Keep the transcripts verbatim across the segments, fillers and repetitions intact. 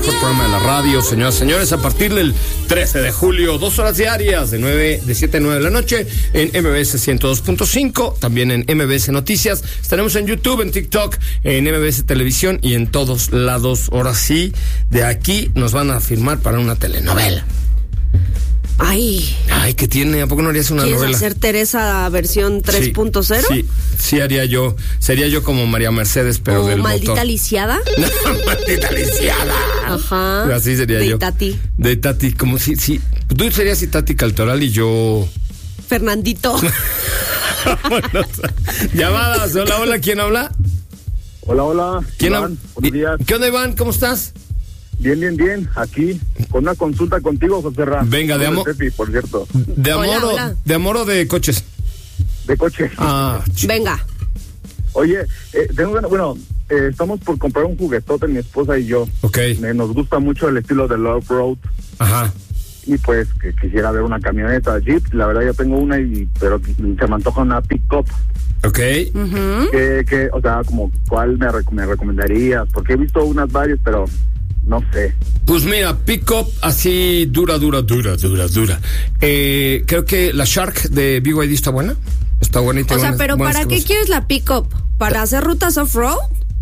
mejor programa de la radio, señoras y señores, a partir del trece de julio, dos horas diarias, de nueve, de siete a nueve de la noche, en M B S ciento dos punto cinco, también en M B S Noticias. Estaremos en YouTube, en TikTok, en M B S Televisión y en todos lados. Ahora sí, de aquí nos van a firmar para una telenovela. Ay. Ay, ¿qué tiene? ¿A poco no harías una ¿Quieres novela? hacer Teresa versión tres punto cero? Sí, sí, sí haría yo. Sería yo como María Mercedes, pero ¿O del maldita motor. lisiada? No, maldita lisiada. Ajá. Así sería de yo. De Itati. De Itati, como si, sí. Tú serías Itati Caltoral y yo... Fernandito. Vámonos. Llamadas. Hola, hola, ¿quién habla? Hola, hola. ¿Quién Iván, habla? buenos días. ¿Qué onda, Iván? ¿Cómo estás? Bien, bien, bien. Aquí, con una consulta contigo, José Ra. Venga, de amor. Por cierto. ¿De amor, Hola, o, hola. ¿De amor o de coches? De coche. Ah, ch- Venga. Oye, eh, tengo ganas- bueno, eh, estamos por comprar un juguetote, mi esposa y yo. ok. Eh, nos gusta mucho el estilo del off-road. Ajá. Y pues, que quisiera ver una camioneta Jeep. La verdad, yo tengo una, y pero se me antoja una pick-up. Ok. Ujú. Que, que, o sea, como, ¿cuál me, rec- me recomendarías? Porque he visto unas varias, pero no sé. Pues mira, pick-up así dura, dura, dura, dura, dura. Eh, creo que la Shark de B Y D está buena. Está buena y O tiene sea, buenas- pero buenas ¿para qué cosas. quieres la pick-up? ¿Para hacer rutas off-road?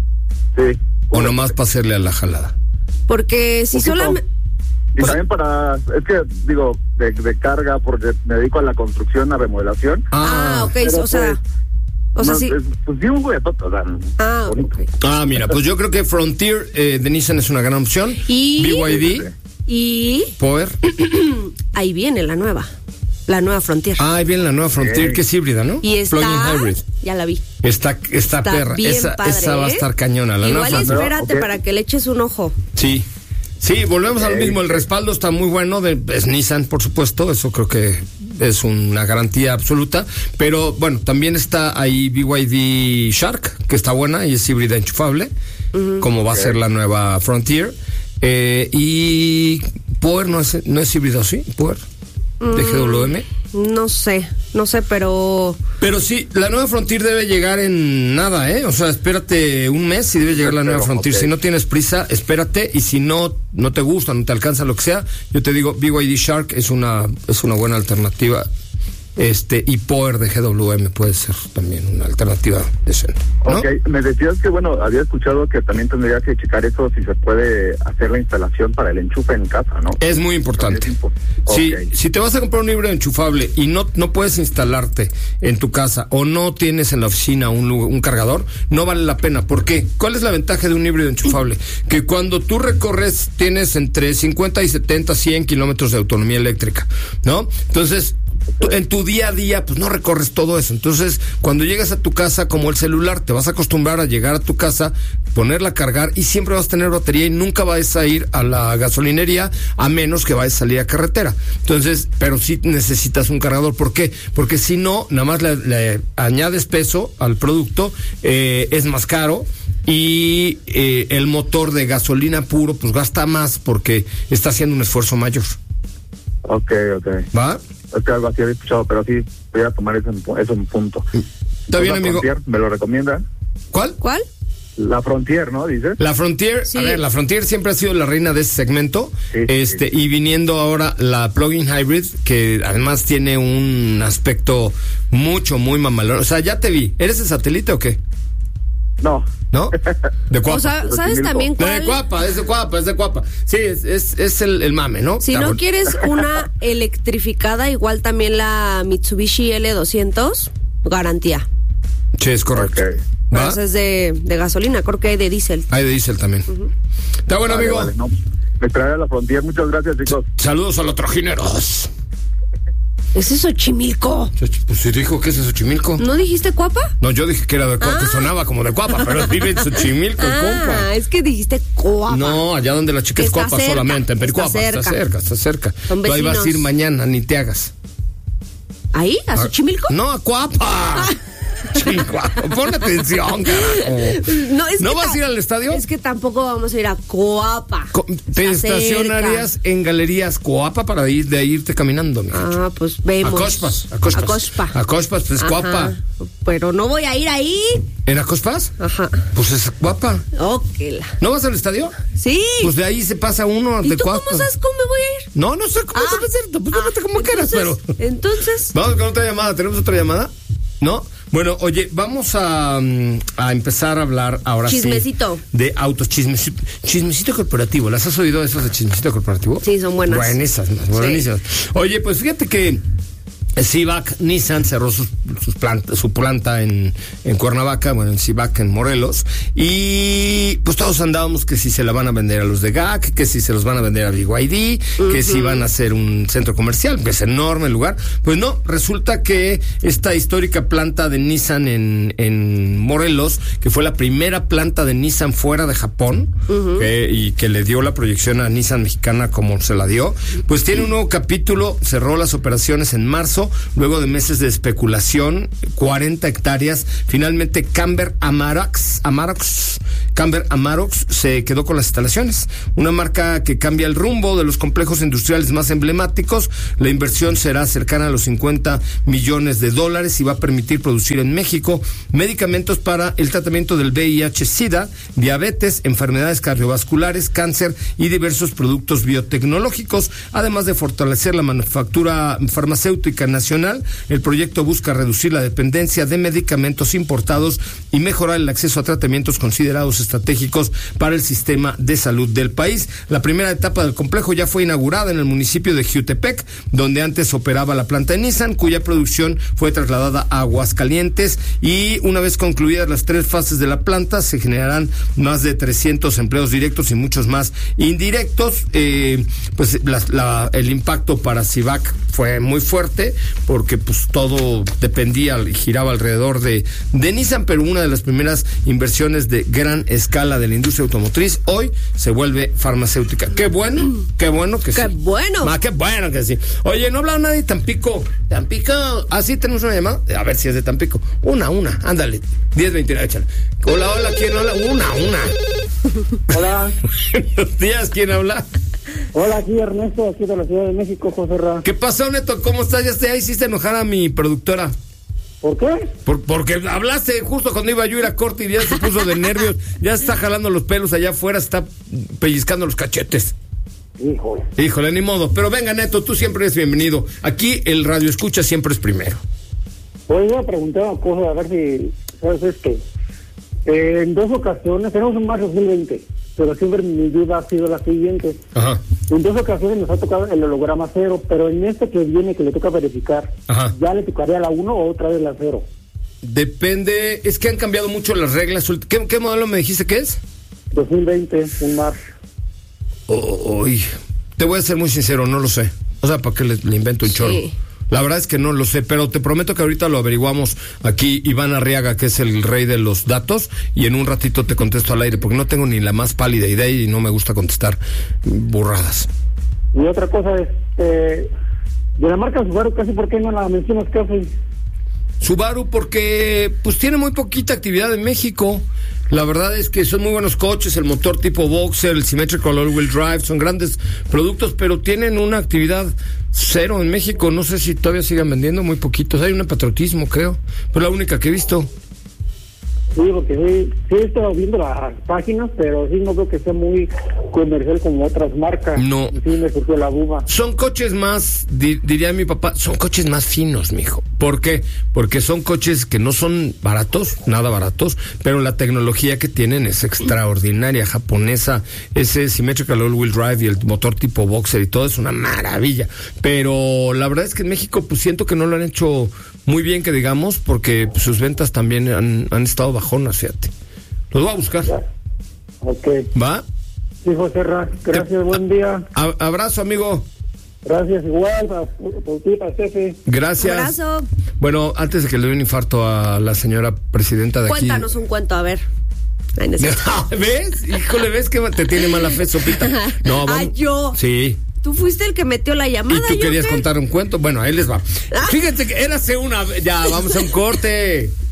Sí. O nomás para hacerle a la jalada. Porque si Poquito. solamente... Y Pues- también para, es que digo, de, de carga, porque me dedico a la construcción, a remodelación. Ah, ok, Pero, o sea... pues, O sea, no, sí... es- pues sí, un juguetote, o sea, Ah, bonito. ok. Ah, mira, pues yo creo que Frontier eh, de Nissan es una gran opción. Y- B Y D, Y Power. ahí viene la nueva. La nueva Frontier. Ah, ahí viene la nueva Frontier, Ok. que es híbrida, ¿no? y está... Plug-in hybrid. Ya la vi. Está, está, Está perra. bien Esa, padre, esa va a ¿eh? estar cañona. La Igual nueva y Frontier. espérate Ok. para que le eches un ojo. Sí. Sí, volvemos a lo Ok. mismo. El respaldo está muy bueno. De, es Nissan, por supuesto. Eso creo que es una garantía absoluta. Pero bueno, también está ahí B Y D Shark, que está buena y es híbrida enchufable, como va a ser la nueva Frontier. Eh, y Power no es, no es híbrido, ¿sí? Power. De G W M. No sé, no sé, pero... Pero sí, la nueva Frontier debe llegar en nada, ¿eh? O sea, espérate un mes y debe llegar la nueva Pero, Frontier. ok. Si no tienes prisa, espérate. Y si no, no te gusta, no te alcanza, lo que sea, yo te digo, B Y D Shark es una, es una buena alternativa. Este, y Power de G W M puede ser también una alternativa decente, ¿no? Ok, me decías que, bueno, había escuchado que también tendría que checar eso, si se puede hacer la instalación para el enchufe en casa, ¿no? Es muy importante. Es impo- Si, ok. si te vas a comprar un híbrido enchufable y no, no puedes instalarte en tu casa o no tienes en la oficina un, lu- un cargador, no vale la pena. ¿Por qué? ¿Cuál es la ventaja de un híbrido enchufable? Que cuando tú recorres tienes entre cincuenta y setenta, cien kilómetros de autonomía eléctrica, ¿no? Entonces, tú- en tu día a día, pues no recorres todo eso. Entonces, cuando llegas a tu casa, como el celular, te vas a acostumbrar a llegar a tu casa, ponerla a cargar y siempre vas a tener batería y nunca vas a ir a la gasolinería a menos que vayas a salir a carretera. Entonces, pero sí necesitas un cargador. ¿Por qué? Porque si no, nada más le, le añades peso al producto, eh, es más caro. Y eh, el motor de gasolina puro, pues gasta más porque está haciendo un esfuerzo mayor. Ok, ok. ¿Va? Es que algo así había escuchado, pero sí, voy a tomar eso en, pu- eso en punto. ¿Está bien, ¿La amigo? Frontier, ¿me lo recomienda? ¿Cuál? ¿Cuál? La Frontier, ¿no? Dices. La Frontier, Sí. a ver, la Frontier siempre ha sido la reina de ese segmento, Sí, este, sí. y viniendo ahora la plug-in hybrid, que además tiene un aspecto mucho, muy mamalón. O sea, ya te vi. ¿Eres de Satélite o qué? No. ¿No? De Cuapa. O sea, ¿sabes Xochimilco. también No, de cuál? Cuapa, es de Cuapa, es de Cuapa. Sí, es, es, es el, el mame, ¿no? Si Está no bueno. quieres una electrificada, igual también la Mitsubishi L doscientos, garantía. Sí, es correcto. Ok. ¿Va? Pero esa es de, de gasolina, creo que hay de diésel. Hay de diésel también. Está bueno, Vale, amigo. vale, no. Me esperaré a la Frontier. Muchas gracias, chicos. Saludos a los trojineros. ¿Es eso Xochimilco? Pues si dijo que es Xochimilco. ¿No dijiste Cuapa? No, yo dije que era de Cuapa, que sonaba como de Cuapa, pero vive en Xochimilco, el compa. Ah, es que dijiste Cuapa. No, allá donde la chica es Está Cuapa cerca, solamente, en está Pericuapa, está cerca. cerca, está cerca. Son Tú ahí vas a ir vecinos. mañana, ni te hagas. ¿Ahí? ¿A Xochimilco? No, a Cuapa. Chihuahua, pon atención, carajo. No, es ¿No que vas ta- a ir al estadio? Es que tampoco vamos a ir a Coapa. Co- Te Está estacionarías cerca. en Galerías Coapa para ir de ahí irte caminando, mi Cacho. Ah, pues vemos. Acospas, Acospas. Acospa. Acospas, pues es Ajá. Coapa. Pero no voy a ir ahí. ¿En Acospas? Ajá. Pues es Coapa. Ok. la- ¿No vas al estadio? Sí. Pues de ahí se pasa uno ¿Y de tú Coapa. cómo sabes cómo me voy a ir? No, no sé cómo Ah. debe ser. Pues Ah, vete como quieras, pero. entonces- Entonces. Vamos con otra llamada. ¿Tenemos otra llamada? ¿No? Bueno, oye, vamos a, mm, a empezar a hablar ahora Chismecito. sí de autos. Chismecito, chismecito corporativo. ¿Las has oído esas de chismecito corporativo? Sí, son buenas. Buenísimas, buenísimas. Oye, pues fíjate que Civac Nissan cerró sus, sus planta, su planta en, en Cuernavaca, bueno, en Civac en Morelos, y pues todos andábamos que si se la van a vender a los de G A C, que si se los van a vender a B Y D, uh-huh. que si van a hacer un centro comercial, que es enorme el lugar. Pues no, resulta que esta histórica planta de Nissan en, en Morelos, que fue la primera planta de Nissan fuera de Japón, uh-huh. que, y que le dio la proyección a Nissan mexicana como se la dio, pues tiene un nuevo capítulo, cerró las operaciones en marzo, luego de meses de especulación, cuarenta hectáreas, finalmente Camber Amarox, Amarox, Camber Amarox se quedó con las instalaciones, una marca que cambia el rumbo de los complejos industriales más emblemáticos. La inversión será cercana a los cincuenta millones de dólares y va a permitir producir en México medicamentos para el tratamiento del V I H SIDA, diabetes, enfermedades cardiovasculares, cáncer y diversos productos biotecnológicos, además de fortalecer la manufactura farmacéutica nacional. El proyecto busca reducir la dependencia de medicamentos importados y mejorar el acceso a tratamientos considerados estratégicos para el sistema de salud del país. La primera etapa del complejo ya fue inaugurada en el municipio de Jiutepec, donde antes operaba la planta de Nissan, cuya producción fue trasladada a Aguascalientes, y una vez concluidas las tres fases de la planta se generarán más de trescientos empleos directos y muchos más indirectos. Eh, pues la, la, el impacto para Civac fue muy fuerte porque pues todo dependía y giraba alrededor de, de Nissan, pero una de las primeras inversiones de gran escala de la industria automotriz hoy se vuelve farmacéutica. Qué bueno, qué bueno que qué sí. bueno. Ah, qué bueno que sí. Oye, no hablaba nadie de Tampico. Tampico. Ah, sí, tenemos una llamada. A ver si es de Tampico. Una, una, ándale. diez veintinueve, échale. Hola, hola, ¿quién habla? Una, una. Hola. Buenos días, ¿quién habla? Hola, aquí Ernesto, aquí de la Ciudad de México, José Ra. ¿Qué pasó, Neto? ¿Cómo estás? Ya, te, ya hiciste enojar a mi productora. ¿Por qué? Por, porque hablaste justo cuando iba yo a ir a corte y ya se puso de nervios, ya está jalando los pelos allá afuera, está pellizcando los cachetes. Híjole. Híjole, ni modo. Pero venga, Neto, tú siempre eres bienvenido. Aquí el radio escucha siempre es primero. Hoy voy a preguntar una cosa, a ver si sabes esto. Eh, en dos ocasiones, tenemos un marzo dos mil veinte, pero siempre mi duda ha sido la siguiente. Ajá. En dos ocasiones nos ha tocado el holograma cero, pero en este que viene que le toca verificar, Ajá. ¿ya le tocaría la uno o otra vez la cero? Depende, es que han cambiado mucho las reglas. ¿Qué, qué modelo me dijiste que es? dos mil veinte, un marzo. Oh, uy, te voy a ser muy sincero, no lo sé. O sea, ¿para qué le, le invento un Sí. chorro? La verdad es que no lo sé, pero te prometo que ahorita lo averiguamos aquí. Iván Arriaga, que es el rey de los datos, y en un ratito te contesto al aire, porque no tengo ni la más pálida idea y no me gusta contestar burradas. Y otra cosa es, eh, de la marca Subaru, casi por qué no la mencionas casi. Subaru porque pues tiene muy poquita actividad en México. La verdad es que son muy buenos coches, el motor tipo Boxer, el Symmetrical All-Wheel Drive, son grandes productos, pero tienen una actividad cero en México. No sé si todavía sigan vendiendo, muy poquitos. Hay un patriotismo, creo, pero la única que he visto. Sí, porque sí, sí he estado viendo las páginas, pero sí no creo que sea muy comercial como otras marcas. No. Sí me surgió la duda. Son coches más, di, diría mi papá, son coches más finos, mijo. ¿Por qué? Porque son coches que no son baratos, nada baratos, pero la tecnología que tienen es extraordinaria, japonesa. Ese Symmetrical All-Wheel Drive y el motor tipo Boxer y todo es una maravilla. Pero la verdad es que en México pues siento que no lo han hecho muy bien, que digamos, porque pues, sus ventas también han, han estado bajonas, fíjate. Los voy a buscar. Ok. ¿Va? Sí, José Ra, gracias, Te- buen día. A- abrazo, amigo. Gracias, igual, para, para ti, para Cefe. Gracias. Abrazo. Bueno, antes de que le dé un infarto a la señora presidenta de Cuéntanos aquí. un cuento, a ver. Ay, no es cierto. ¿Ves? Híjole, ¿ves que te tiene mala fe, Sopita? No, vamos. Ah, yo. Sí. Tú fuiste el que metió la llamada. ¿Y tú ¿yo querías qué? contar un cuento? Bueno, ahí les va. Fíjense que érase una... Ya, vamos a un corte.